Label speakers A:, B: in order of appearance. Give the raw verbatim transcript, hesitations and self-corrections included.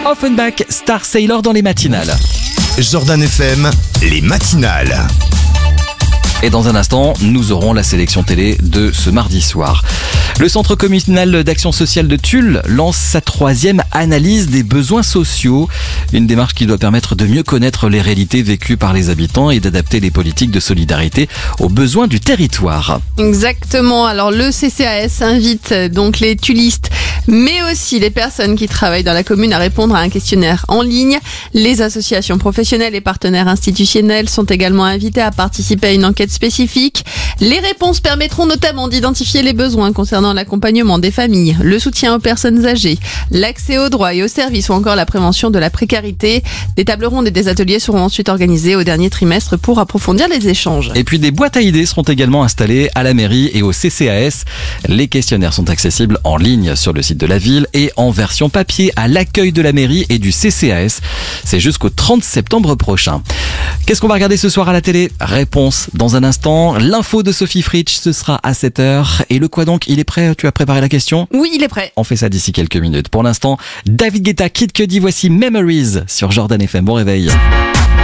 A: Offenbach, Star Sailor dans les matinales.
B: Jordan F M, les matinales.
A: Et dans un instant, nous aurons la sélection télé de ce mardi soir. Le Centre communal d'action sociale de Tulle lance sa troisième analyse des besoins sociaux. Une démarche qui doit permettre de mieux connaître les réalités vécues par les habitants et d'adapter les politiques de solidarité aux besoins du territoire.
C: Exactement. Alors le C C A S invite donc les tullistes, mais aussi les personnes qui travaillent dans la commune à répondre à un questionnaire en ligne. Les associations professionnelles et partenaires institutionnels sont également invités à participer à une enquête spécifique. Les réponses permettront notamment d'identifier les besoins concernant l'accompagnement des familles, le soutien aux personnes âgées, l'accès aux droits et aux services ou encore la prévention de la précarité. Des tables rondes et des ateliers seront ensuite organisés au dernier trimestre pour approfondir les échanges.
A: Et puis des boîtes à idées seront également installées à la mairie et au C C A S. Les questionnaires sont accessibles en ligne sur le site de la ville et en version papier à l'accueil de la mairie et du C C A S. C'est jusqu'au trente septembre prochain. Qu'est-ce qu'on va regarder ce soir à la télé? Réponse dans un instant. L'info de Sophie Fritsch, ce sera à sept heures. Et le quoi donc? Il est prêt? Tu as préparé la question?
C: Oui, il est prêt.
A: On fait ça d'ici quelques minutes. Pour l'instant, David Guetta, Kid Cudi, voici Memories sur Jordan F M. Bon réveil.